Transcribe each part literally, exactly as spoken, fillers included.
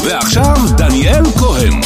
ועכשיו דניאל כהן.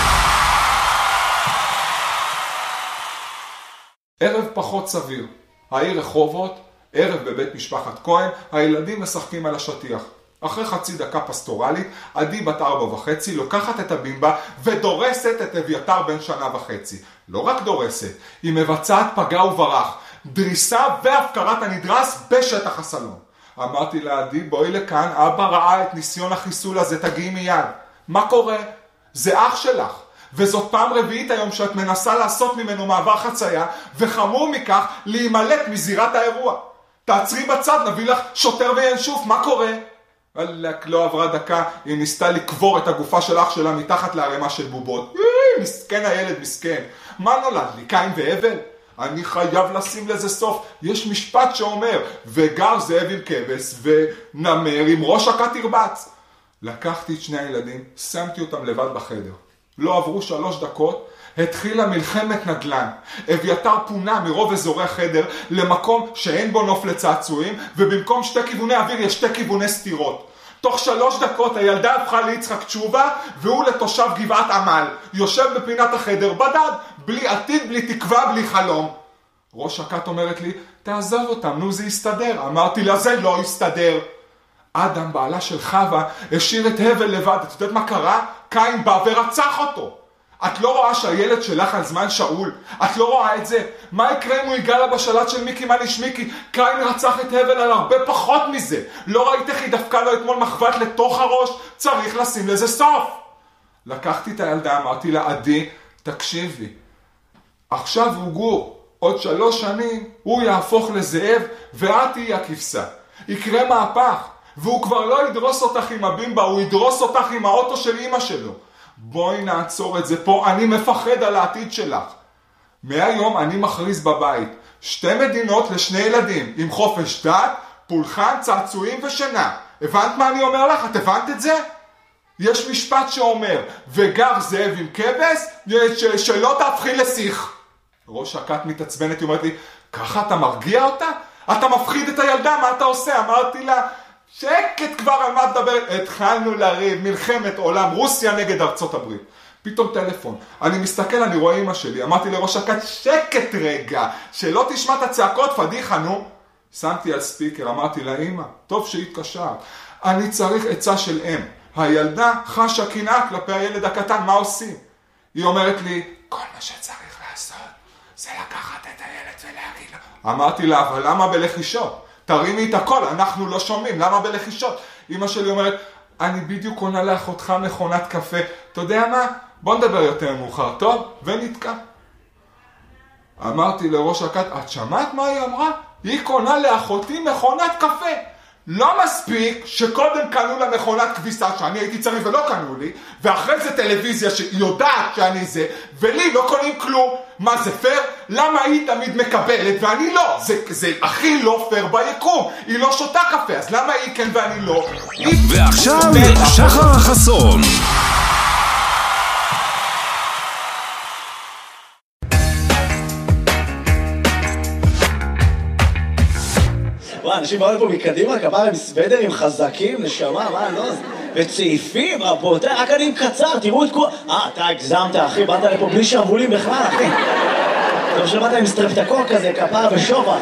ערב פחות סביר. העיר רחובות, ערב בבית משפחת כהן, הילדים משחקים על השטיח. אחרי חצי דקה פסטורלית, עדי בת ארבע וחצי לוקחת את הבימבה ודורסת את אביתר בן שנה וחצי. לא רק דורסת, היא מבצעת פגע וברח, דריסה והפקרת הנדרס בשטח הסלון. אמרתי לעדי, בואי לכאן, אבא ראה את ניסיון החיסול הזה, תגיעי מיד. מה קורה? זה אח שלך. וזאת פעם רביעית היום שאת מנסה לעשות ממנו מעבר חצייה, וחמור מכך להימלט מזירת האירוע. תעצרי בצד, נביא לך שוטר וינשוף, מה קורה? לא עברה דקה, היא ניסתה לקבור את הגופה של אח שלה מתחת לערימה של בובות. מסכן הילד, מסכן. מה נולד לי, קין והבל? אני חייב לשים לזה סוף. יש משפט שאומר, וגר זאב עם כבש ונמר עם ראש הכת תרבץ. לקחתי את שני הילדים, שמתי אותם לבד בחדר. לא עברו שלוש דקות, התחילה מלחמת נדל"ן. אביתר פונה מרוב אזורי החדר למקום שאין בו נוף לצעצועים, ובמקום שתי כיווני אוויר יש שתי כיווני סתירות. תוך שלוש דקות הילדה הפכה ליצחק תשובה, והוא לתושב גבעת עמל. יושב בפינת החדר בדד, בלי עתיד, בלי תקווה, בלי חלום. ראש הכת אומרת לי, תעזוב אותם, נו זה יסתדר. אמרתי לה, זה לא יסתדר. אדם, בעלה של חווה, השאיר את הבל לבד. את יודעת מה קרה? קין בא ורצח אותו. את לא רואה שהילד שלך על זמן שאול? את לא רואה את זה? מה יקרה אם הוא יגע בשלט של מיקי מניש מיקי? קין רצח את הבל על הרבה פחות מזה. לא ראית איך היא דפקה לו אתמול מחבת לתוך הראש? צריך לשים לזה סוף. לקחתי את הילדה, אמרתי לה, עדי, תקשיבי. עכשיו הוא גור. עוד שלוש שנים הוא יהפוך לזאב ואת תהיי הכבשה. יקרה מהפך. והוא כבר לא ידרוס אותך עם הבימבה, הוא ידרוס אותך עם האוטו של אמא שלו. בואי נעצור את זה פה, אני מפחד על העתיד שלך. מהיום אני מכריז בבית, שתי מדינות לשני ילדים, עם חופש דת, פולחן, צעצועים ושינה. הבנת מה אני אומר לך? את הבנת את זה? יש משפט שאומר, וגר זאב עם כבש, ש- שלא תהפכי לשיח. ראש הכת מתעצבנת, היא אומרת לי, ככה אתה מרגיע אותה? אתה מפחיד את הילדה, מה אתה עושה? אמרתי לה, שקט כבר, על מה תדבר? התחלנו לריב, מלחמת עולם, רוסיה נגד ארצות הברית. פתאום טלפון, אני מסתכל, אני רואה אמא שלי, אמרתי לראש הכת, שקט רגע, שלא תשמע את הצעקות, פדיחה, נו. שמתי על ספיקר, אמרתי לה, אמא, טוב שהתקשרת, אני צריך עצה של אם. הילדה חשה קנאה כלפי הילד הקטן, מה עושים? היא אומרת לי, כל מה שצריך לעשות, זה לקחת את הילד ולהגיד לו. אמרתי לה, אבל למה בלחישות? תרימי את הכל, אנחנו לא שומעים, למה בלחישות? אמא שלי אומרת, אני בדיוק קונה לאחותך מכונת קפה, אתה יודע מה? בוא נדבר יותר מאוחר, טוב? ונתקע. אמרתי לראש הכת, את שמעת מה היא אמרה? היא קונה לאחותי מכונת קפה. לא מספיק שקודם קנו לה מכונת כביסה שאני הייתי צריך ולא קנו לי, ואחרי זה טלוויזיה שיודעת שאני זה, ולי לא קונים כלום. מה זה פייר? למה היא תמיד מקבלת ואני לא? זה, זה הכי לא פייר ביקום. היא לא שותה קפה, אז למה היא כן ואני לא? ועכשיו שחר חסון. וואי, אנשים באו לפה מקדימה, כפר עם סוודרים חזקים, נשמה, מה, לא? וצעיפים, רבותיי, רק אני עם קצר, תראו את כל... אה, אתה הגזמת, אחי, באת לפה בלי שרבולים בכלל, אחי. טוב שבאת עם סטרפטקור כזה, כפר ושובח.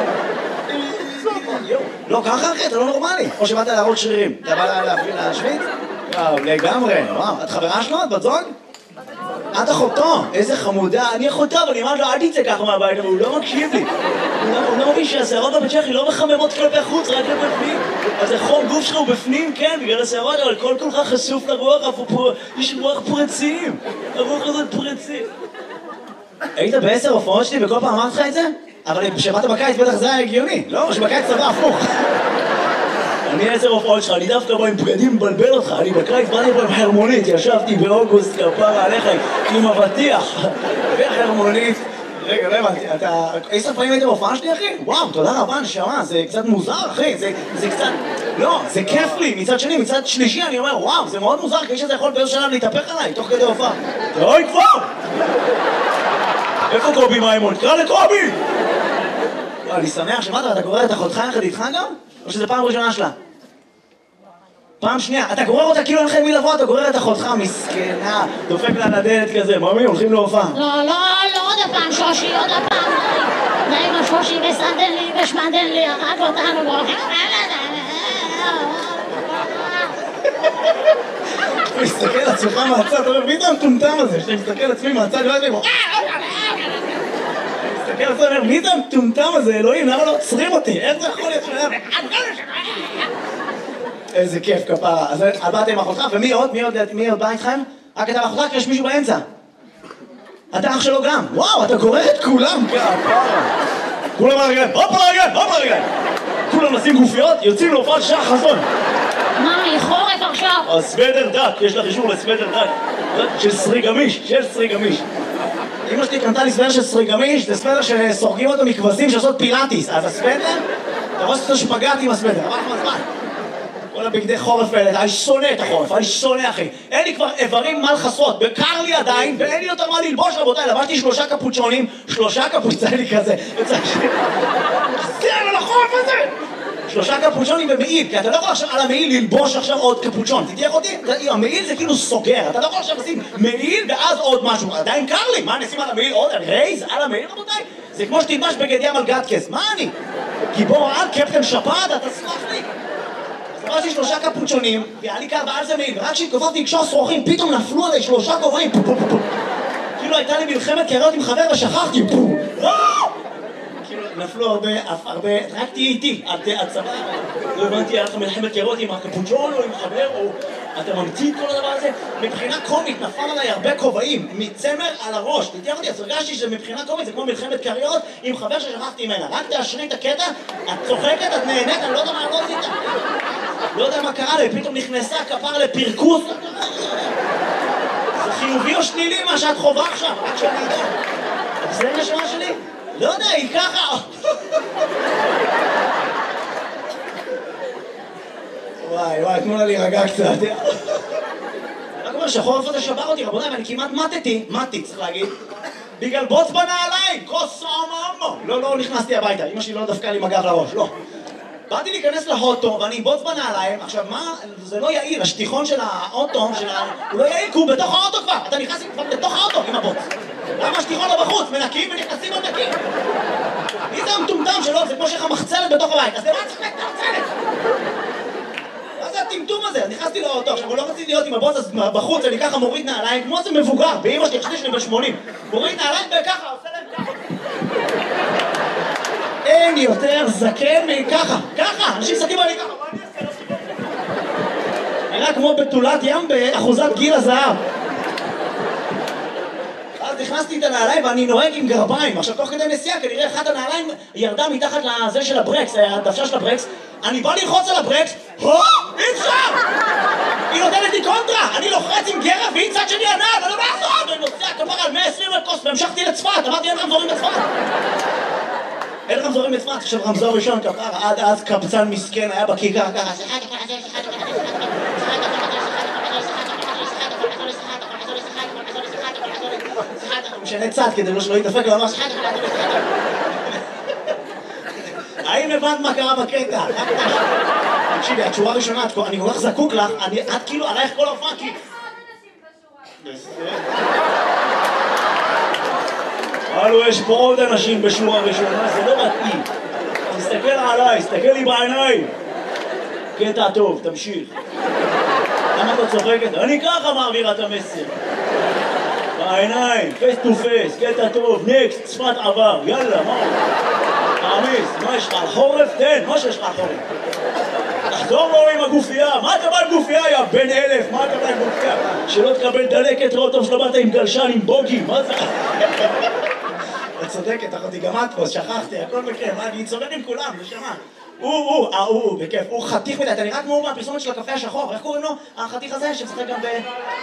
לא, ככה, אחי, אתה לא נורמלי. או שבאת להראות שרירים. אתה בא להשוויץ? וואו, לגמרי. וואו, את חברה שלו? את בת זוג? את אחותו, איזה חמודה, אני אחותו, אבל אני אמרת לו, אל תצא ככה מהבית, אבל הוא לא מקשיב לי. הוא לא מבין שהשערות בבצ'כי לא מחממות כלפי חוץ, רק לבפנים. אז החום גוף שלך הוא בפנים, כן, בגלל השערות, אבל כל כולך חשוף לרוח, יש רוח פרצים. הרוח הזאת פרצים. היית בעשר הופעות שלי וכל פעם אמרת לך את זה? אבל כשבאת בקיץ בטח זה היה הגיוני, לא? שבקיץ צבא הפוך. אני עשר הופעות שלך, אני דווקא בא עם בגדים מבלבל אותך, אני בקיץ באתי פה עם חרמונית, ישבתי באוגוסט כפרה עליך עם אבטיח וחרמונית. רגע, לא הבנתי, אתה... עשר פעמים היית בהופעה שלי, אחי? וואו, תודה רבה, נשמה, זה קצת מוזר, אחי, זה, זה קצת... לא, זה כיף לי, מצד שני, מצד שלישי, אני אומר, וואו, זה מאוד מוזר, כי שזה יכול באיזה שלב להתהפך עליי, תוך כדי הופעה. אוי, כבר! איפה קובי מימון? קרא לקובי! אני שמח, שמעת, אתה קורא את אחותך יחד איתך גם? או שזה פעם ראשונה שלה? פעם שנייה, אתה גורר אותה כאילו אין לך מי לבוא, אתה גורר את אחותך, מסכנה, דופק לה לדלת כזה, ממי, הולכים להופעה. לא, לא, לא, עוד הפעם שושי, עוד הפעם, די, די, מה שושי וסדן לי ושמדן לי, הרג אותנו, והולכים... אתה מסתכל על עצמך מהצד, אתה אומר, מי זה המטומטם הזה? שאתה מסתכל על עצמי מהצד, לא יודע לי, מסתכל על עצמי, מי זה המטומטם הזה, אלוהים, למה לא עוצרים אותי? איך זה יכול להיות שלהם? איזה כיף כפרה. אז באתם עם אחותך, ומי עוד? מי עוד בא איתכם? רק אתה ואחותך, כי יש מישהו באמצע. אתה אח שלו גם. וואו, אתה גורר את כולם. כפרה. כולם על הרגליים, הופ על הרגליים, הופ על הרגליים. כולם נשים גופיות, יוצאים להופעת שעה חסון. מה, היא חורף עכשיו? הסוודר דק, יש לך אישור לסוודר דק. של סרי גמיש, של סרי גמיש. אמא שלי קנתה לי סוודר של סרי גמיש, זה סוודר שסורגים אותו מכבשים שעושות פילאטיס. אז הסוודר, אתה רואה שאתה שפגעת עם הסוודר, אבל מה זמן? כל הבגדי חורף האלה, אני שונא את החורף, אני שונא אחי. אין לי כבר איברים מה לחסות, בקר לי עדיין, ואין לי יותר מה ללבוש רבותיי, לבשתי שלושה קפוצ'ונים, שלושה קפוצ'ונים לי כזה, זה על החורף הזה! שלושה קפוצ'ונים במעיל, כי אתה לא יכול עכשיו על המעיל ללבוש עכשיו עוד קפוצ'ון, תתייח אותי? המעיל זה כאילו סוגר, אתה לא יכול עכשיו לשים מעיל ואז עוד משהו, עדיין קר לי, מה נשים על המעיל עוד? רייז על המעיל רבותיי? זה כמו שתלבש בגד ים על גטקס, מה אני? גיבור על קפטן שפעת, אתה סלח לי? עברתי שלושה קפוצ'ונים, והיה לי קר ועל זה מעיל, ורק כשהתכופפתי לקשור שרוכים, פתאום נפלו עליי שלושה כובעים, כאילו הייתה לי מלחמת קריות עם חבר ושכחתי, כאילו נפלו הרבה, הרבה, רק תהיה איתי, הצבא, לא הבנתי, היה לך מלחמת קריות עם הקפוצ'ון או עם חבר, או אתה ממציא את כל הדבר הזה, מבחינה קומית נפל עליי הרבה כובעים, מצמר על הראש, תתייח אותי, אז הרגשתי שמבחינה קומית זה כמו מלחמת קריות עם חבר ששכחתי ממנה, רק תאשרי את הקטע, את צוחקת, את נהנית, אני לא יודע מה לא עשית. לא יודע מה קרה לי, פתאום נכנסה כפר לפרקוס. זה חיובי או שלילי מה שאת חובה עכשיו? רק שאני יודע. זה נשמה שלי? לא יודע, היא ככה. וואי, וואי, תנו לה להירגע קצת. רק אומר שהחורף הזה שבר אותי, רבותיי, ואני כמעט מתתי, מתי, צריך להגיד. בגלל בוץ בנעליים, כוס אממו. לא, לא נכנסתי הביתה, אמא שלי לא דפקה לי מגב לראש, לא. באתי להיכנס להוטו ואני בוץ בנעליים, עכשיו מה, זה לא יעיל, השטיחון של האוטו, של ה... הוא לא יעיל, כי הוא בתוך האוטו כבר, אתה נכנס כבר בתוך האוטו עם הבוץ. למה השטיחון לא בחוץ? מנקים ונכנסים עוד נקים. מי זה המטומטם שלו? זה כמו שיש לך מחצלת בתוך הבית, אז למה צריך את המחצלת? מה זה הטמטום הזה? אז נכנסתי לאוטו, עכשיו הוא לא רציתי להיות עם הבוץ, אז בחוץ אני ככה מוריד נעליים, כמו זה מבוגר, באמא שלי, חשתי שלי בשמונים. מוריד נעליים וככה, עושה להם ככה. אין יותר זקן מככה, ככה, אנשים זקים עלי ככה, מה אני אעשה? נראה כמו בתולת ים באחוזת גיל הזהב. אז נכנסתי את הנעליים ואני נוהג עם גרביים, עכשיו תוך כדי נסיעה כנראה אחת הנעליים ירדה מתחת לזה של הברקס, הדוושה של הברקס, אני בא ללחוץ על הברקס, הו, אי אפשר! היא נותנת לי קונטרה, אני לוחץ עם גרב והיא צד שני הנעל, אני לא מעזור, ואני נוסע כפר על מאה ועשרים מטוס והמשכתי לצפת, אמרתי אין רמזורים לצפת. אין רמזורים לצפת, עכשיו רמזור ראשון כפר, עד אז קבצן מסכן היה בכיכר ככה, משנה צד כדי שלא יתדפק ממש. האם הבנת מה קרה בקטע? תקשיבי, התשורה הראשונה, אני כל כך זקוק לך, את כאילו עלייך כל ההופעה כי... הלו, יש פה עוד אנשים בשורה ראשונה, זה לא מתאים. תסתכל עליי, תסתכל לי בעיניים. קטע טוב, תמשיך. למה אתה צוחקת? אני ככה מעבירה את המסר. בעיניים, פייס טו פייס, קטע טוב, נקסט, צפת עבר, יאללה, מה? תעמיס, מה יש לך על חורף? תן, מה שיש לך על חורף? תחזור לו עם הגופייה, מה אתה בא עם גופייה, יא בן אלף? מה אתה בא עם גופייה? שלא תקבל דלקת, ראות טוב שלא באת עם גלשן, עם בוגי, מה זה? את צודקת, אחותי, גם את פה, שכחתי, הכל בכיף, אני צודק עם כולם, נשמה. הוא, הוא, אה, הוא, בכיף, הוא חתיך מדי, אתה נראה כמו מהפרסומת של הקפה השחור, איך קוראים לו? החתיך הזה שמשחק גם ב...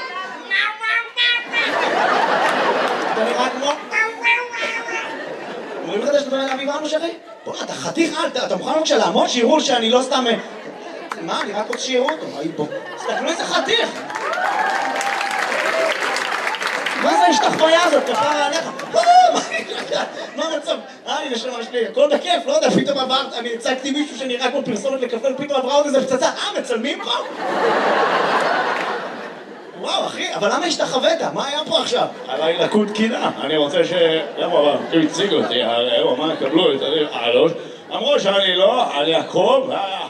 אתה נראה כמו... אומרים לך שאתה נראה אביב אנו שרי? בוא, אתה חתיך על, אתה מוכן בבקשה לעמוד שיראו שאני לא סתם... מה, אני רק רוצה שיראו אותו, בוא, תסתכלו איזה חתיך! מה זה השתחוויה הזאת, כפרה עליך? מה המצב? היי, נשמה שלי, הכל בכיף, לא יודע, פתאום עברת, אני הצגתי מישהו שנראה כמו פרסומת לקפה, פתאום עברה עוד איזה פצצה, אה, מצלמים פה? וואו, אחי, אבל למה השתחווית? מה היה פה עכשיו? עליי לקות קינה, אני רוצה ש... למה, אבל, הוא הציג אותי, הוא אמר, קבלו את הראש, אמרו שאני לא, אני אקרוב,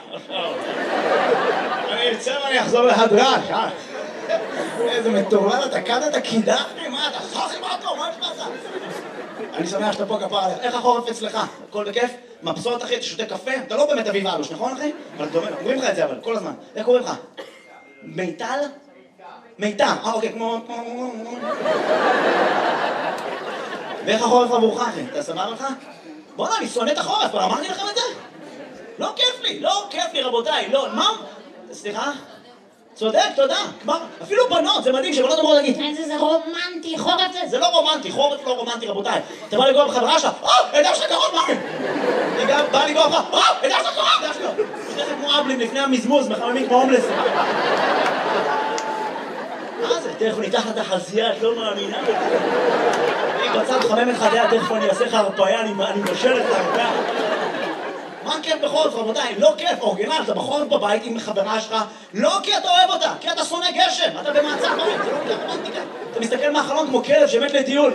אני ארצה ואני אחזור להדרש, אה? איזה מטורלל, אתה קדת קידה? מה אתה? חכי מה טוב, מה יש לך? אני שמח שאתה פה כפרה עליך. איך החורף אצלך? הכל בכיף? מבסוט אחי, אתה שותה קפה? אתה לא באמת אביב אלוש, נכון אחי? אבל אתה אומר, אומרים לך את זה אבל, כל הזמן. איך קוראים לך? מיטל? מיטל, אה אוקיי, כמו... ואיך החורף עבורך אחי? אתה סבבה לך? בוא'נה, אני שונא את החורף, אבל אמרתי לכם את זה? לא כיף לי, לא כיף לי רבותיי, לא, מה? סליחה? צודק, תודה. כבר, אפילו בנות, זה מדהים שבנות אמרו להגיד איזה זה רומנטי, חורף זה... זה לא רומנטי, חורף לא רומנטי רבותיי. אתה בא לגוע בחברה שלך, אה, ידע שאתה קרוב, מה? אני גם בא לגוע בך, אה, ידע שאתה קרוב, ידע שאתה קרוב. זה כמו אבלים לפני המזמוז, מחממים כמו הומלס. מה זה? תכף ניתח את החזייה, את לא מאמינה. אני בצד חמם את חדיה, תכף אני אעשה לך הרפאיה, אני מבשל את הרפאיה. מה כיף בחורף, רבותיי? לא כיף, אורגינל, אתה בחורף בבית עם חברה שלך, לא כי אתה אוהב אותה, כי אתה שונא גשם, אתה במעצר בבית, זה לא יודע, רומנטיקה. אתה מסתכל מהחלון כמו כלב שמת לטיול.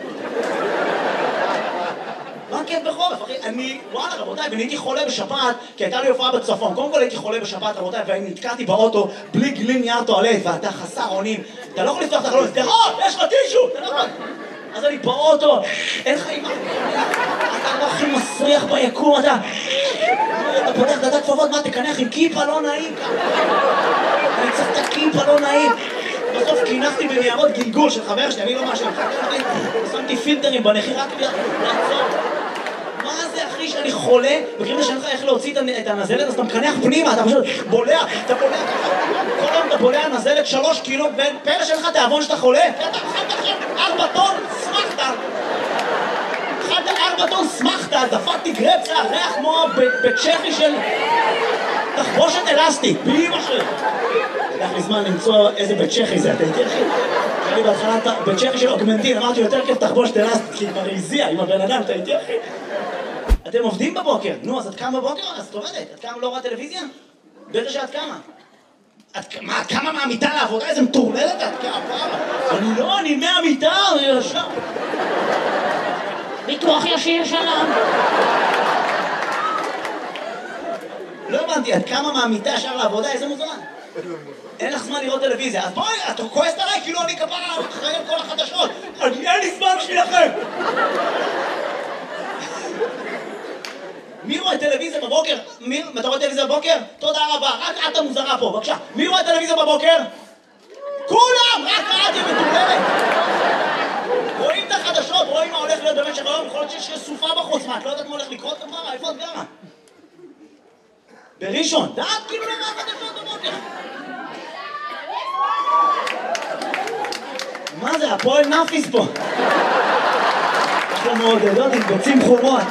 מה כיף בחורף, אחי? אני, וואלה, רבותיי, ואני הייתי חולה בשפעת, כי הייתה לי הופעה בצפון. קודם כל הייתי חולה בשפעת, רבותיי, ואני נתקעתי באוטו בלי גלין נייר טואלט, ואתה חסר אונים. אתה לא יכול לפתוח את החלון, סליחות, יש לך טישו, אתה לא יכול. אז אני באוטו, אין לך אימא, אתה לא הכי מסריח ביקום, אתה... אתה פותח דעת כפפות, מה תקנח עם כיפה לא נעים ככה? אני צריך את הכיפה לא נעים. בסוף קינחתי בניירות גלגול של חבר שלי, אני לא משהו, שמתי פילטרים בנחי רק לעצור. מה זה אחי שאני חולה? בקרים לשאלה לך איך להוציא את הנזלת, אז אתה מקנח פנימה, אתה פשוט בולע, אתה בולע ככה. כל היום אתה בולע נזלת שלוש קילו, ופלא שלך תיאבון שאתה חולה. אתה אכלת עכשיו ארבע טון, שמחת. אכלת ארבע טון, שמחת, דפקתי גרפסה, ריח כמו בצ'כי של תחבושת אלסטית, באמא שלי. לקח לי זמן למצוא איזה בצ'כי זה, אתה איתי אחי? אני בהתחלה בצ'כי של אוגמנטין, אמרתי יותר כיף תחבושת אלסטית, כי כבר הזיע עם הבן אדם, אתה איתי אחי? אתם עובדים בבוקר, נו, אז את קמה בבוקר? אז את עובדת, את קמה לא רואה טלוויזיה? בטח שאת קמה. את קמה מהמיטה לעבודה? איזה מטורללת את קמה פעם? אני לא, אני מהמיטה, אני ישר. ביטוח ישיר שלום. לא הבנתי, את קמה מהמיטה ישר לעבודה? איזה מוזמן? אין לך זמן לראות טלוויזיה, אז בואי, את כועסת עליי כאילו אני כפרה אחראי על כל החדשות. אני אין לי זמן בשבילכם. מי רואה טלוויזיה בבוקר? מי? אתה רואה טלוויזיה בבוקר? תודה רבה, רק את המוזרה פה, בבקשה. מי רואה טלוויזיה בבוקר? כולם! רק את היא מטורללת! רואים את החדשות, רואים מה הולך להיות במשך היום, יכול להיות שיש סופה בחוץ, מה? את לא יודעת מה הולך לקרות כפרה? איפה את גרה? בראשון, דעת כאילו למה החדשות בבוקר? מה זה? הפועל נאפיס פה. אנחנו מעודדות עם ביצים חומות.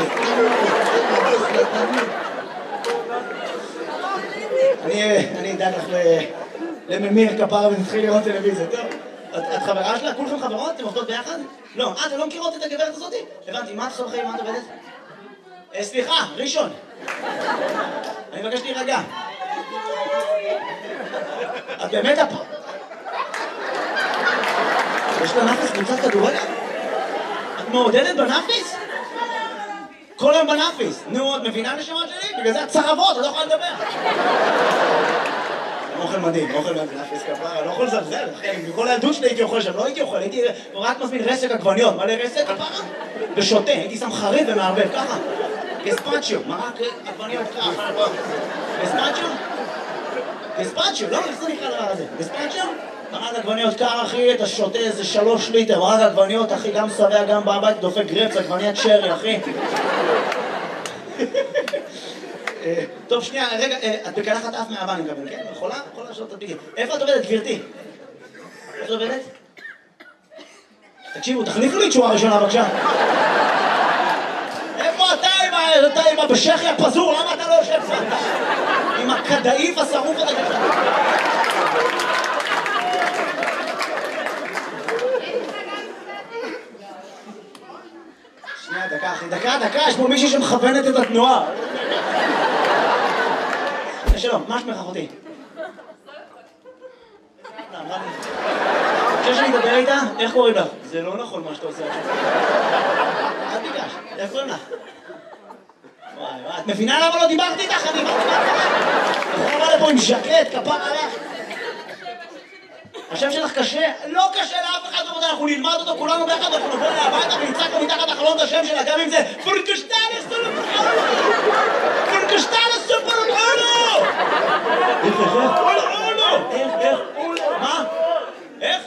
אני אדאג לך לממיר כפרה ונתחיל לראות טלוויזיה. טוב, את חברה שלה? כולכם חברות? אתם עובדות ביחד? לא. אה, אתם לא מכירות את הגברת הזאת? הבנתי, מה את עושה בחיים? מה את עובדת? סליחה, ראשון. אני מבקש להירגע. את באמת הפ... יש לה נאפיס קבוצת כדורגל? את מעודדת בנאפיס? כל היום בנאפיס. נו, את מבינה נשמה שלי? בגלל זה את צרבות, את לא יכולה לדבר. אוכל מדהים, אוכל מדהים, נאפיס כפרה, לא יכול לזלזל, אחי. בכל הילדות שלי הייתי אוכל שם, לא הייתי אוכל, הייתי רק מזמין רסק עגבניות. מלא רסק כפרה? ושותה, הייתי שם חריף ומערבב, ככה. גספצ'יו, מרק עגבניות ככה. גספצ'יו? גספצ'יו, לא, איך זה נקרא דבר הזה? גספצ'יו? מרק עגבניות קר, אחי, אתה שותה איזה שלוש ליטר, מרק עגבניות, אחי, גם שבע, גם בבית, דופק גרפס, עגבניית שרי, אחי. טוב, שנייה, רגע, את בקלחת אף מהאבא, אני מקבל, כן? יכולה? יכולה לשאול את הפיגים. איפה את עובדת, גברתי? איפה את עובדת? תקשיבו, תחליפו לי תשובה ראשונה, בבקשה. איפה אתה עם הבשכי הפזור? למה אתה לא יושב פה? עם הכדאיף השרוף הזה ככה. דקה, דקה, יש פה מישהי שמכוונת את התנועה. שלום, מה שמך אחותי? חושב שאני אדבר איתה? איך קוראים לך? זה לא נכון מה שאתה עושה עכשיו. אל תיגש, איך קוראים לך? וואי וואי, את מבינה למה לא דיברתי איתך? אני דיברתי איתך. אנחנו בא לפה עם ז'קט, כפר עליך. השם שלך קשה? לא קשה לאף אחד, אנחנו נלמד אותו כולנו ביחד, אנחנו נבוא אליה הביתה ונצעק לו מתחת לחלון את השם שלה, גם אם זה פורקשטלס סופרולו! פורקשטלס סופרולו! איך, איך, איך? איך, איך? מה? איך?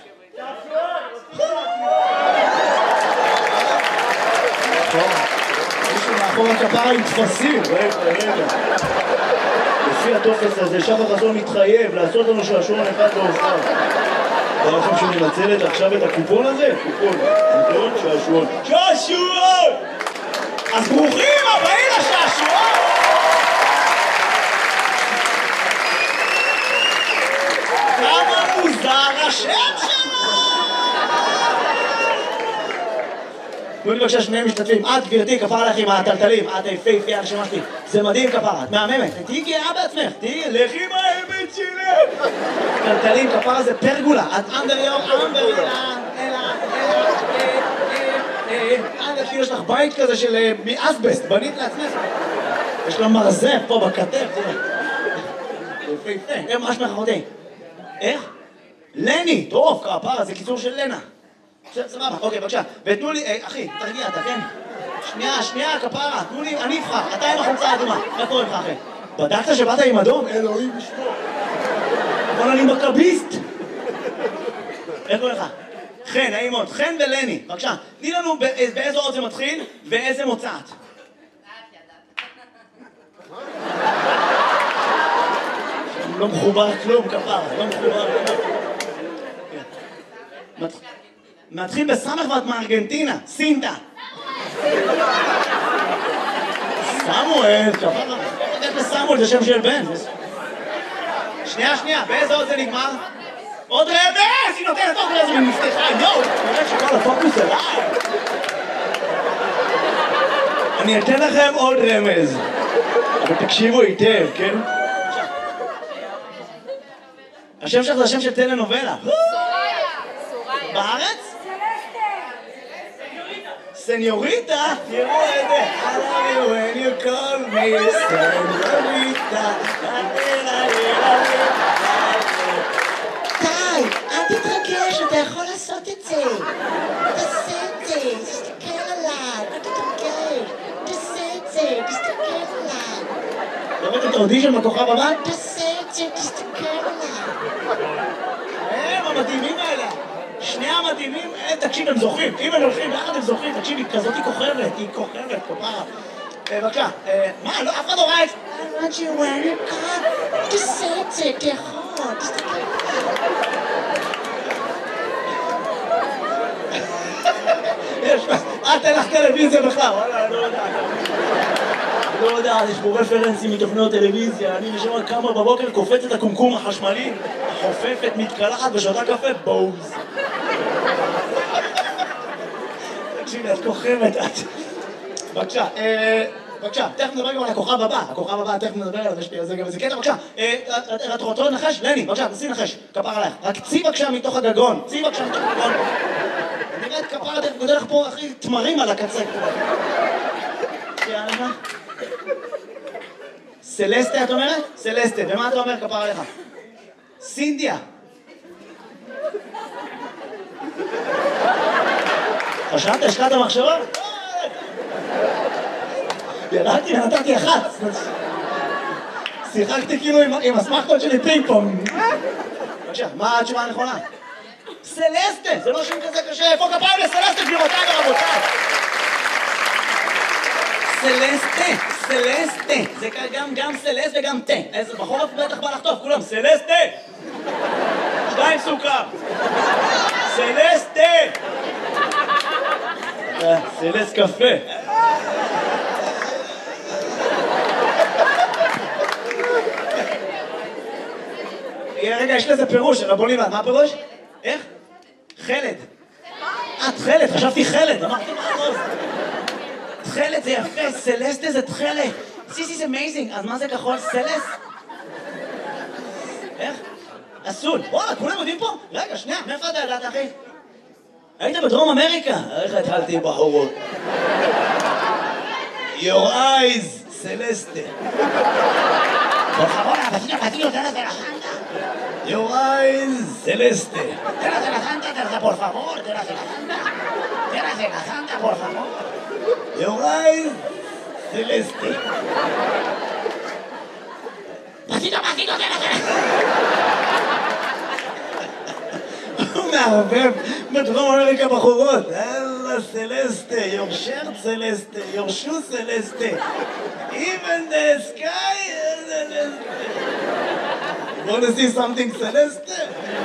מישהו מאחור הכפרה עם תפסים, רגע, רגע. לפי הטופס הזה, שחר חסון מתחייב לעשות לנו שעשועון אחד להופעה. אתה לכם שהוא מנצלת עכשיו את הקופון הזה? קופון, קופון, שעשועון. שעשועון! אז ברוכים הבאים לשעשועון! כמה מוזר השם שלו! תנו לי בבקשה שני משתתפים. את גברתי, כפרה לך עם הטלטלים, את היפהפייה הנשמה שלי. זה מדהים כפרה, את מהממת. תהיי גאה בעצמך, תהיי לכי עם האמת שלך. טלטלים, כפרה זה פרגולה. את אנדר יום, אנדר יום, אלא, אלא, אלא, יש לך בית כזה של מאסבסט, בנית לעצמך. יש לה מרזף פה בכתף, תראה. יפהפה, איך מה שמך אחותי? איך? לני, טוב, כפרה, זה קיצור של לנה. סבבה, אוקיי, בבקשה. ותנו לי, אחי, תרגיע, אתה כן? שנייה, שנייה, כפרה, תנו לי, אני אבחר, אתה עם החולצה האדומה. מה קורה לך, אחי? בדקת שבאת עם אדום? אלוהים בשמו. אבל אני מכביסט. איך קורה לך? חן, נעים מאוד, חן ולני, בבקשה. תני לנו באיזו אות זה מתחיל ואיזה מוצאת. לא מחובר כלום, כפרה, לא מחובר כלום. מתחיל בסמך ואת מארגנטינה, סינטה. סמואל, כפרה. איך לסמואל, זה שם של בן. שנייה, שנייה, באיזה עוד זה נגמר? עוד רמז! היא נותנת עוד רמז ומפתחה, יואו! נראה שכל הפוקוס אליי. אני אתן לכם עוד רמז. אבל תקשיבו היטב, כן? השם שלך זה השם של טלנובלה. בארץ? סניוריטה? תראו את זה. I love you when you call me סניוריטה. די, אל תתרגש, אתה יכול לעשות את זה. תעשה את זה, תסתכל עליי, אל תתרגש. תעשה את זה, תסתכל עליי. לראות את האודישן בכוכב הבא? תעשה את זה, תסתכל עליי. הם המדהימים האלה. שני המדהימים, תקשיב, הם זוכרים. אם הם הולכים ביחד הם זוכרים. תקשיב, היא כזאת היא כוכבת, היא כוכבת, כפרה. בבקשה, מה, אף אחד לא ראה את זה? I want you when you come. תעשה את זה, אתה יכול, תסתכל עליי. אל תלך טלוויזיה בכלל, וואלה, אני לא יודע. אני לא יודע, יש פה רפרנסים מתוכניות טלוויזיה, אני נשמע כמה בבוקר קופץ את הקומקום החשמלי, חופפת, מתקלחת ושותה קפה, בוז. תקשיבי, את כוכבת, את... בבקשה, בבקשה, תכף נדבר גם על הכוכב הבא, הכוכב הבא, תכף נדבר עליו, יש לי על זה גם איזה קטע, בבקשה, את רוצה לנחש? לני, בבקשה, תעשי נחש, כפר עלייך, רק צי בבקשה מתוך הגגון, צי בבקשה מתוך הגגון. נראית כפר, תכף גודל לך פה, אחי, תמרים על הקצה. יאללה. סלסטה, את אומרת? סלסטה, ומה אתה אומר כפר עליך? סינדיה. חשבת, השקעת המחשבה? ירדתי ונתתי אחת. שיחקתי כאילו עם הסמכות שלי פינג פונג. בבקשה, מה התשובה הנכונה? סלסטה, זה לא שם כזה קשה. איפה כפיים לסלסטה, גבירותיי ורבותיי? סלסטה, סלסטה. זה גם גם סלסט וגם תה. איזה בחורף בטח בא לחטוף, כולם סלסטה. שתיים סוכר. סלסטה. סלסט קפה. רגע, יש לזה פירוש, רבוני, מה הפירוש? איך? חלד. את חלד, חשבתי חלד, אמרתי מה עוז. תכלת זה יפה, סלסטה זה תכלת. סיס is amazing, אז מה זה כחול? סלס? איך? אסול. וואלה, כולם יודעים פה? רגע, שנייה, מאיפה אתה ידעת, אחי? היית בדרום אמריקה? איך התחלתי בחורות? Your eyes, סלסטה. Por favor, vecino, vecino, tráete la santa. Your eyes, Celeste. Tráete la santa, tráete, por favor, tráete la santa. Tráete la santa, por favor. Your eyes, Celeste. Vecino, vecino, tráete la הוא מערבב בדרום אמריקה בחורות. אללה סלסטה, your shirt סלסטה, your shoe סלסטה. Even the sky is סלסטה. You want to see something סלסטה?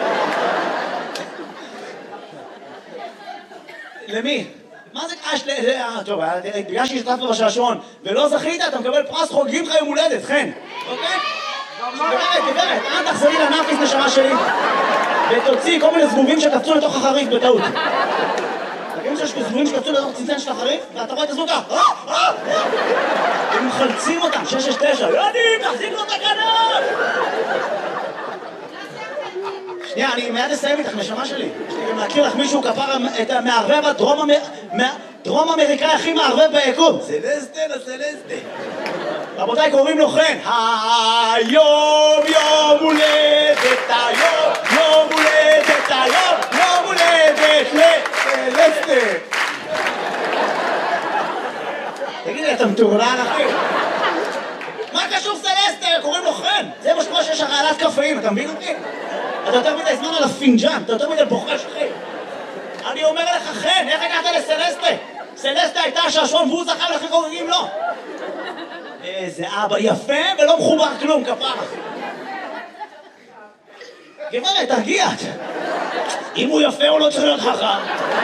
למי? מה זה קש? טוב, בגלל שהשתתפת בשעשועון ולא זכית, אתה מקבל פרס חוגגים לך יום הולדת, חן. אוקיי? גברת, גברת, אל תחזרי לנאפיס נשמה שלי ותוציא כל מיני זבובים שקפצו לתוך החריף בטעות. תגידו שיש זבובים שקפצו לתוך צנצן של החריף ואתה רואה את הזבוב ככה הם מחלצים אותם, שש שש תשע יודעים, תחזיק לו את הכנף. שנייה, אני מיד אסיים איתך נשמה שלי. יש לי גם להכיר לך מישהו כפר את המערבב הדרום אמריקאי הכי מערבב ביקום. סלסטה לסלסטה. רבותיי, קוראים לו חן. היום יום הולדת, היום יום הולדת, היום יום הולדת לסלסטה. תגיד לי, אתה מטורלל אחי? מה קשור סלסטה? קוראים לו חן. זה מה שקורה שיש הרעלת קפאים, אתה מבין אותי? אתה יותר מדי זמן על הפינג'אן, אתה יותר מדי בוחש אחי. אני אומר לך חן, איך הגעת לסלסטה? סלסטה הייתה השעשועון והוא זכה ולכן חוגגים לו. איזה אבא יפה ולא מחובר כלום, כפרה. גברת, תרגיעת. אם הוא יפה הוא לא צריך להיות חכם.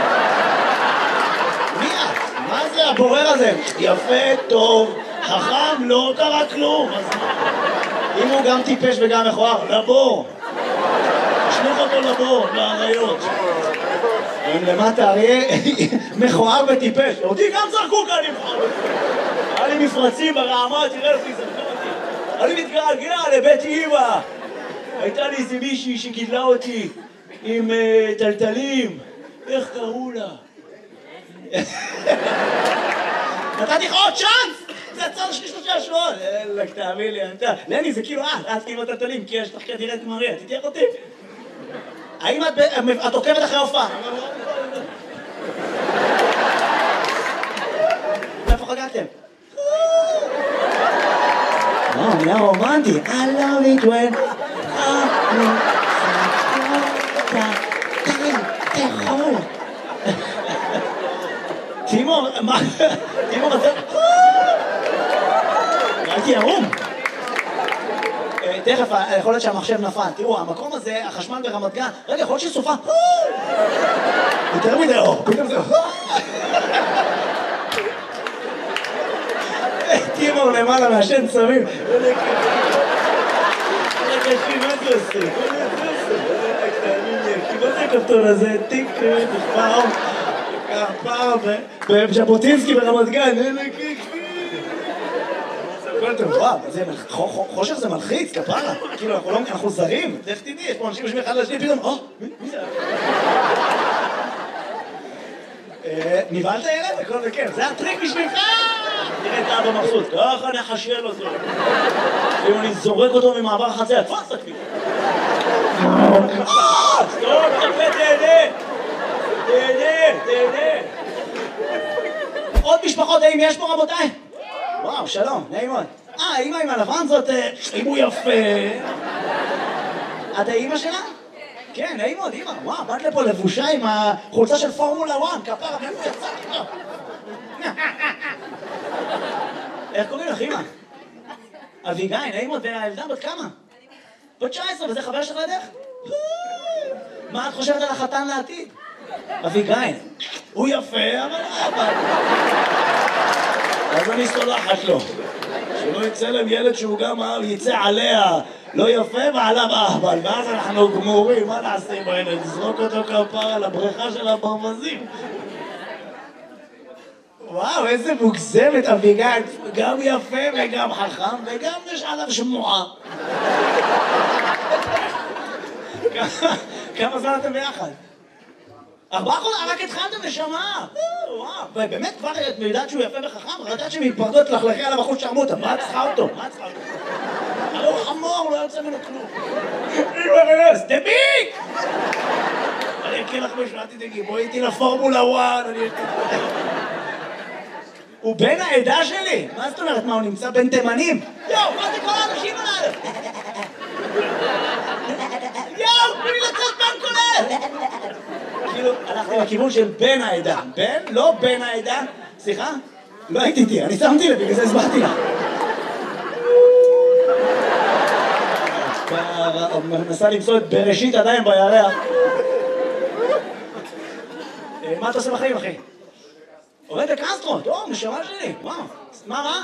מי את? מה זה הבורר הזה? יפה, טוב, חכם, לא קרה כלום. אם הוא גם טיפש וגם מכוער, לבור. תשלוח אותו לבור, לאריות. אם למטה אריה מכוער וטיפש. אותי גם זרקו כאן לבחור. היה לי מפרצים ברעמה, תראה לפי זרקו אותי. אני מתגעגע לבית אמא. הייתה לי איזה מישהי שגידלה אותי עם טלטלים. איך קראו לה? נתתי לך עוד צ'אנס! זה הצד השני של השעשועון. אלק, תאמין לי, אתה... לני, זה כאילו את, את כאילו טלטלים, כי יש לך כנראה את מריה, תתייך אותי. האם את עוקבת אחרי הופעה? איפה חגגתם? וואו, נהיה רומנטי. I love it when... תאכול. תימור, מה? תימור, אתה... הייתי ערום. תכף, יכול להיות שהמחשב נפל. תראו, המקום הזה, החשמל ברמת גן, רגע, יכול להיות שסופה. יותר מדי אור, פתאום זה... תימור למעלה מהשן צמים. רגע, אחי, מה זה עושה? מה זה הכפתור הזה? טיק, פעם, פעם, בז'בוטינסקי ברמת גן. וואו, חושך זה מלחיץ, כפרה. כאילו, אנחנו זרים. איך תדעי, יש פה אנשים יושבים אחד לשני, פתאום, או, מי זה? נבהלת ילד? הכל בכיף. זה הטריק בשבילך! תראה את אבא מבסוט, ככה נחשל אותו. כאילו, אני זורק אותו ממעבר החציה, תפוס את הכלי. סטופ, תפה, תהנה! תהנה, תהנה! עוד משפחות, האם יש פה רבותיי? וואו, שלום, נעים מאוד. אה, האמא עם הלבן זאת, אם הוא יפה. את האמא שלה? כן, נעים מאוד, אמא. וואו, באת לפה לבושה עם החולצה של פורמולה אחת, כפרה, מאיפה יצא לך? איך קוראים לך, אמא? אביגיל, נעים מאוד, והילדה בת כמה? בת תשע עשרה, וזה חבר שלך לדרך? מה את חושבת על החתן לעתיד? אביגיל, הוא יפה, אבל אבל... אז אני סולחת לו. שלא יצא להם ילד שהוא גם יצא עליה לא יפה ועליו אהבל, ואז אנחנו גמורים, מה נעשה עם הילד? נזרוק אותו כפרה לבריכה של הברווזים. וואו, איזה מוגזמת אביגיל, גם יפה וגם חכם וגם יש עליו שמועה. כמה זמן אתם ביחד? ארבעה חודשים, רק התחלתם נשמה. וואו, באמת כבר את יודעת שהוא יפה וחכם, יודעת שמתפרדות לחלכי על הבחור שרמוטה, מה את צריכה אותו? מה את צריכה אותו? הרי הוא חמור, לא יוצא ממנו כלום. אימא, דביק! אני אקריא לך משהו, אל תדאגי, בואי איתי לפורמולה וואן, אני אקריא. הוא בן העדה שלי! מה זאת אומרת? מה, הוא נמצא בין תימנים? יואו, מה זה כל האנשים הללו? יואו, תנו לי לצאת בן כולל! כאילו, הלכתי לכיוון של בן העדה. בן? לא בן העדה. סליחה? לא הייתי איתי, אני שמתי לב, בגלל זה הסברתי לך. מנסה למצוא את בראשית עדיין בירח. מה אתה עושה בחיים, אחי? עובד בקסטרו, טוב, נשמה שלי, וואו, מה רע?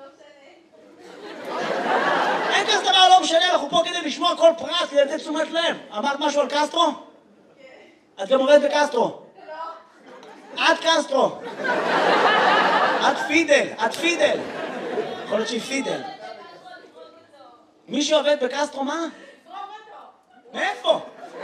אין כזה דבר לא משנה, אנחנו פה כדי לשמוע כל פרט, כדי לתת תשומת לב. אמרת משהו על קסטרו? את גם עובדת בקסטרו? לא. את קסטרו. את פידל, את פידל. יכול להיות שהיא פידל. מי שעובד בקסטרו, מה? מאיפה?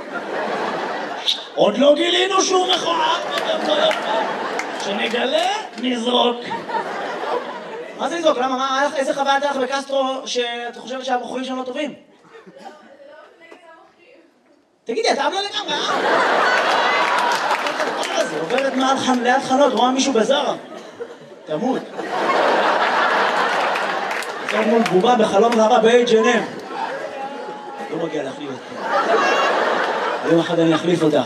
עוד לא גילינו שהוא מכוער, שנגלה, נזרוק. מה זה נזרוק? למה? מה, איזה חוויה הייתה לך בקסטרו שאת חושבת שהבחורים שם לא טובים? תגידי, אתה אמלה לגמרי, אה? זה עוברת ליד חנות, רואה מישהו בזרה. תמות. זאת מול בובה בחלום רבה ב-אייץ' אנד אם. לא מגיע להחליף אותך. היום אחד אני אחליף אותך.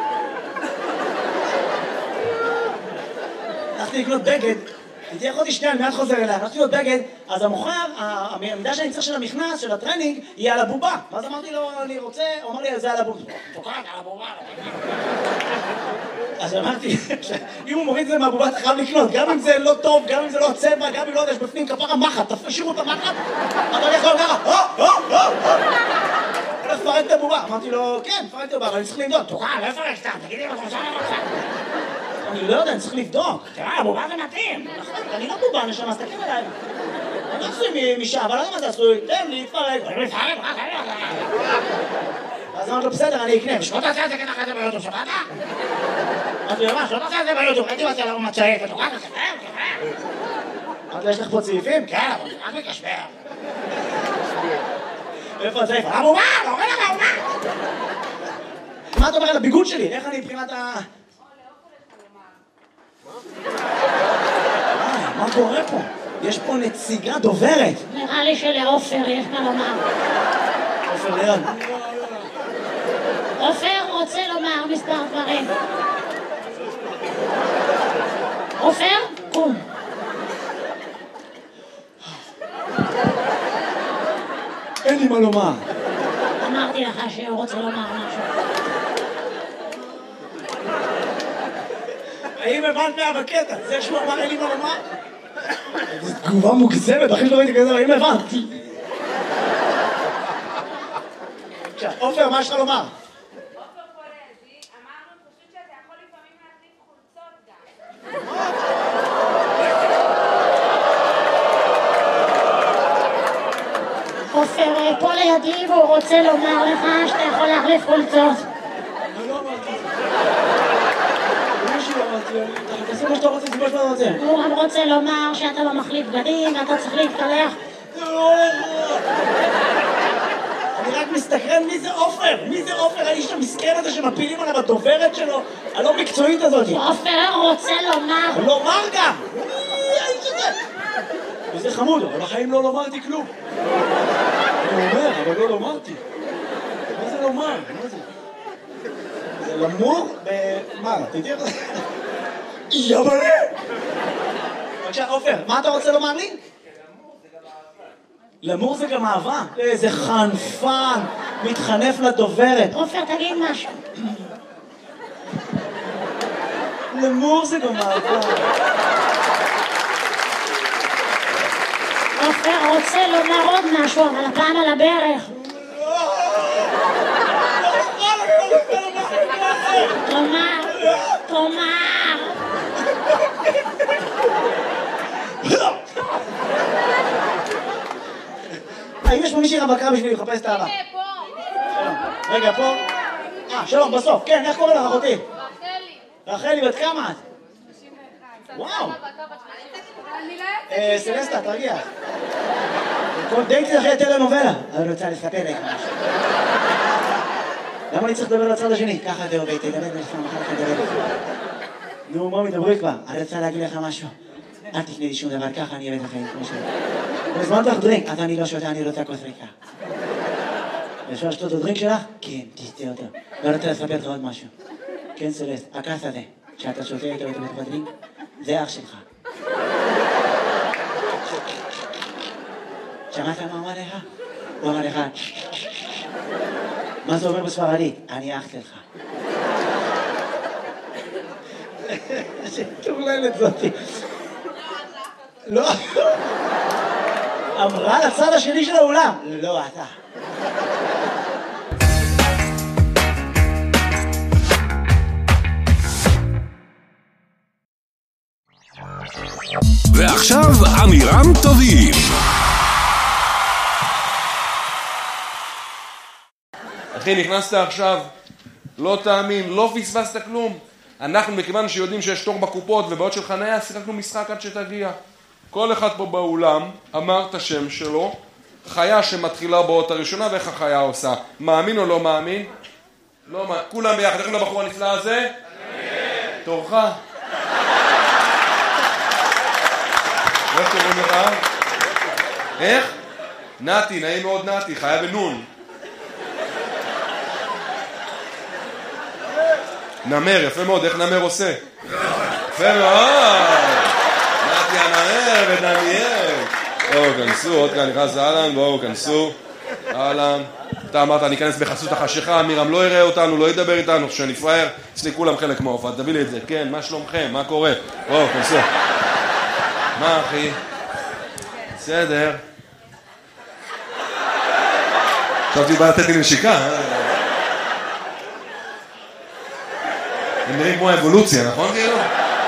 הלכתי לקנות בגד, הייתי יכולתי שנייה, אני מיד חוזר אליה, הלכתי לקנות בגד, אז המוכר, המידה שאני צריך של המכנס, של הטרנינג, היא על הבובה. ואז אמרתי לו, אני רוצה, הוא אמר לי, זה על הבובה. תוקעת על הבובה. אז אמרתי, אם הוא מוריד את זה מהבובה, אתה חייב לקנות, גם אם זה לא טוב, גם אם זה לא הצבע, גם אם לא יודע, יש בפנים כפרה מחט, תשאירו את המחט, אתה יכול ככה, הו, הו, הו, הו. הולך לפרק את הבובה. אמרתי לו, כן, פרק את הבובה, אבל אני צריך לבדוק. תוקע, לא יפרק סתם, תגידי מה אתה רוצה. אני לא יודע, אני צריך לבדוק. תראה, הבובה זה מתאים. אני לא בובה, נשמה, אז תקים אליי. אני לא עשוי משעה, אבל לא יודע מה זה עשוי. תן לי, תפרק. אני לא תפרק, רק אני לא. אז אמרתי לו, בסדר, אני אקנה. ושלא תעשה את זה ככה את זה ביוטיוב, שבאת? אמרתי לו, מה, שלא תעשה את זה ביוטיוב, הייתי מצא לנו מצעית, ותוקע, תספר, תספר. אמרתי לו, יש לך פה צעיפים? כן, אבל רק מקשבר. איפה הצעיף? הבובה, לא רואה לך הבובה. מה אתה אומר על הביגוד שלי? איך אני מבחינת ה... מה קורה פה? יש פה נציגה דוברת. נראה לי שלעופר יש מה לומר. עופר ליד. עופר רוצה לומר מספר דברים. עופר, קום. אין לי מה לומר. אמרתי לך שהוא רוצה לומר משהו. האם הבנת מה בקטע? זה שהוא אמר אין לי מה לומר? זו תגובה מוגזמת, הכי שלא ראיתי כזה, האם הבנת? עכשיו, עופר, מה יש לך לומר? עופר פה לידי, אמרנו פשוט שאתה יכול לפעמים להחליף חולצות גם. עופר פה לידי והוא רוצה לומר לך שאתה יכול להחליף חולצות. אני לא אמרתי את זה. מישהו אמרתי, תעשו מה שאתה רוצה, זה מה שאתה רוצה. הוא גם רוצה לומר שאתה לא מחליף בגדים ואתה צריך להתקלח. אני רק מסתכרן מי זה עופר, מי זה עופר, האיש המסכן הזה שמפילים עליו הדוברת שלו, הלא מקצועית הזאת. עופר רוצה לומר. לומר גם! מי האיש הזה? וזה חמוד, אבל בחיים לא לומרתי כלום. אני אומר, אבל לא לומרתי. מה זה לומר? מה זה? זה למור ב... מה? תדעי איך זה? יבלה! בבקשה, עופר, מה אתה רוצה לומר לי? למור זה גם אהבה. איזה חנפן, מתחנף לדוברת. עופר, תגיד משהו. למור זה גם אהבה. עופר רוצה לומר עוד משהו, אבל הפעם על הברך. תאמר, תאמר. מישהי רווקה בשבילי לחפש את האהבה. הנה, פה. רגע, פה. אה, שלום, בסוף. כן, איך קוראים לך אחותי? רחלי. רחלי, בת כמה את? וואו. אני לא אה, סלסטה, תרגיע. כל דייטי אחרי טלנובלה. אני רוצה לספר לך משהו. למה אני צריך לדבר לצד השני? ככה זה עובד, תדבר ולפעם אחר כך לדבר לך. נו, בואו מדברי כבר. אני רוצה להגיד לך משהו. אל תקנה לי שום דבר ככה, אני אביא לך כמו שזה. הזמנת לך דרינק, אז אני לא שותה, אני רוצה כוס ריקה. אפשר לשתות את הדרינק שלך? כן, תשתה אותו. ואני רוצה לספר לך עוד משהו. כן, סלסט, הכס הזה, שאתה שותה איתו בתוך הדרינק, זה אח שלך. שמעת מה אמר לך? הוא אמר לך, מה זה אומר בספרדית? אני אח שלך. שטורללת זאתי. לא. אמרה לצד השני של האולם. לא, אתה. ועכשיו אמירם טובים. אחי, נכנסת עכשיו, לא תאמין, לא פספסת כלום. אנחנו, מכיוון שיודעים שיש תור בקופות ובעיות של חניה, שיחקנו משחק עד שתגיע. כל אחד פה באולם אמר את השם שלו, חיה שמתחילה באות הראשונה, ואיך החיה עושה. מאמין או לא מאמין? לא מאמין. כולם ביחד, איך לבחור הנפלא הזה? תורך. איך קוראים לך? איך? נתי, נעים מאוד נתי, חיה בנון. נמר, יפה מאוד, איך נמר עושה? יפה מאוד! נתי הנמר ודניאל. בואו, כנסו, עוד כאן נכנס אהלן, בואו, כנסו. אהלן. אתה אמרת, אני אכנס בחסות החשיכה, אמירם לא יראה אותנו, לא ידבר איתנו, שאני פראייר, אצלי כולם חלק מההופעה, תביא לי את זה. כן, מה שלומכם? מה קורה? בואו, כנסו. מה, אחי? בסדר. עכשיו תהיו בא לתת לי נשיקה, הם נראים כמו האבולוציה, נכון כאילו?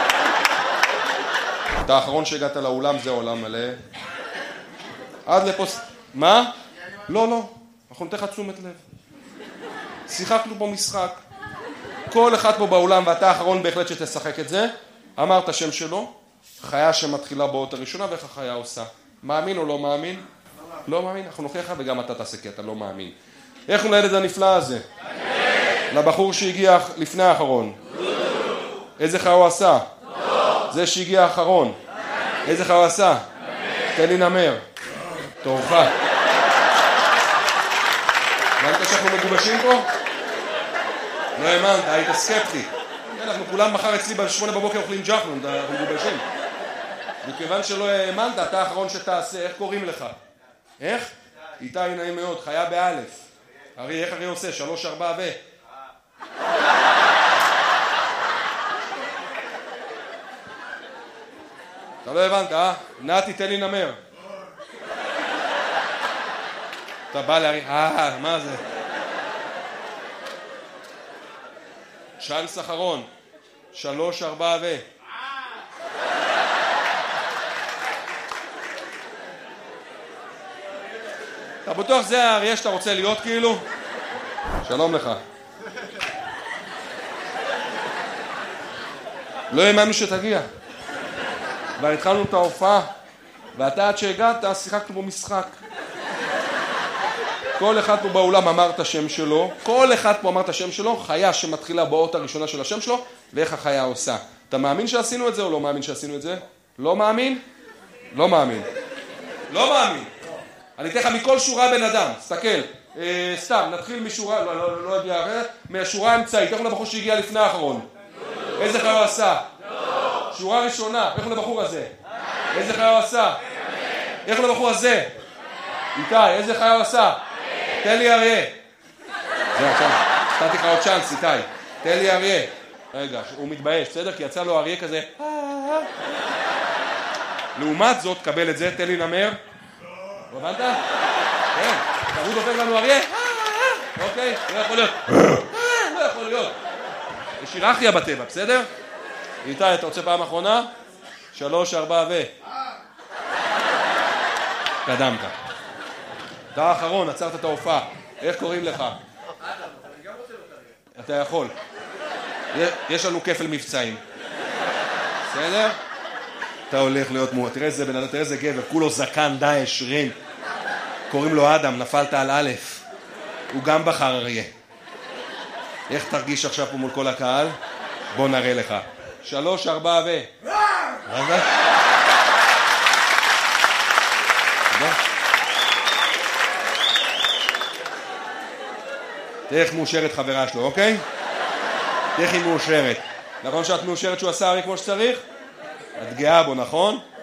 אתה האחרון שהגעת לאולם, זה עולם מלא. עד לפוס... מה? לא, לא. אנחנו נתן לך תשומת לב. שיחקנו פה משחק. כל אחד פה באולם, ואתה האחרון בהחלט שתשחק את זה, אמר את השם שלו, חיה שמתחילה באות הראשונה, ואיך החיה עושה. מאמין או לא מאמין? לא מאמין. אנחנו נוכיח לך וגם אתה תעשה, כי אתה לא מאמין. איך הוא לילד הנפלא הזה? לבחור שהגיע לפני האחרון. איזה חיה הוא עשה? זה שהגיע האחרון. איזה חיה הוא עשה? תן לי נמר. תורך. הבנת שאנחנו מגובשים פה? לא האמנת, היית סקפטי. אנחנו כולם מחר אצלי בשמונה בבוקר אוכלים ג'חנון, אנחנו מגובשים. מכיוון שלא האמנת, אתה האחרון שתעשה, איך קוראים לך? איך? איתי נעים מאוד, חיה באלף. הרי איך הרי עושה? שלוש, ארבע ו... אתה לא הבנת, אה? נתי, תן לי נמר. אתה בא להריח, אה, מה זה? צ'אנס אחרון. שלוש, ארבע ו... אתה בטוח זה האריה שאתה רוצה להיות כאילו? שלום לך. לא האמנו שתגיע. כבר התחלנו את ההופעה, ואתה עד שהגעת שיחקנו בו משחק. כל אחד פה באולם אמר את השם שלו, כל אחד פה אמר את השם שלו, חיה שמתחילה באות הראשונה של השם שלו, ואיך החיה עושה. אתה מאמין שעשינו את זה או לא מאמין שעשינו את זה? לא מאמין? לא מאמין. לא מאמין. אני אתן לך מכל שורה בן אדם, תסתכל. אה, סתם, נתחיל משורה, לא, לא, לא יודע, מהשורה האמצעית, איך הוא לבחור שהגיע לפני האחרון? איזה חיה הוא עשה? שורה ראשונה, איך הוא לבחור הזה? איזה חיה הוא עשה? איך הוא לבחור הזה? איתי, איזה חיה הוא עשה? תן לי אריה. זהו, עכשיו, נתתי לך עוד צ'אנס, איתי. תן לי אריה. רגע, הוא מתבייש, בסדר? כי יצא לו אריה כזה. לעומת זאת, קבל את זה, תן לי נמר. לא הבנת? כן, תראו דופק לנו אריה. אוקיי, לא יכול להיות. לא יכול להיות. יש היררכיה בטבע, בסדר? איתי, אתה רוצה פעם אחרונה? שלוש, ארבע ו... קדמת. אתה האחרון, עצרת את ההופעה. איך קוראים לך? אתה יכול. יש לנו כפל מבצעים. בסדר? אתה הולך להיות מורה. תראה איזה בן אדם, תראה איזה גבר, כולו זקן, דאעש, רים. קוראים לו אדם, נפלת על א'. הוא גם בחר אריה. איך תרגיש עכשיו פה מול כל הקהל? בוא נראה לך. שלוש, ארבע ו... מה זה? תראה איך מאושרת חברה שלו, אוקיי? תראה איך היא מאושרת. נכון שאת מאושרת שהוא עשה ארי כמו שצריך? את גאה בו, נכון?